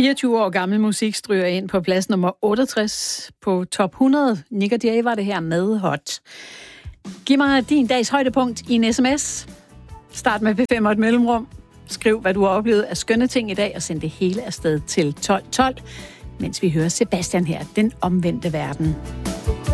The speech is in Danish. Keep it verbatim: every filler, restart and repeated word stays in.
fireogtyve år gammel musik stryger ind på plads nummer otteogtres på top hundrede. Nick og Jay var det her med Hot. Giv mig din dags højdepunkt i en sms. Start med P fem og et mellemrum. Skriv, hvad du har oplevet af skønne ting i dag, og send det hele afsted til tolv tolv, mens vi hører Sebastian her, Den omvendte verden.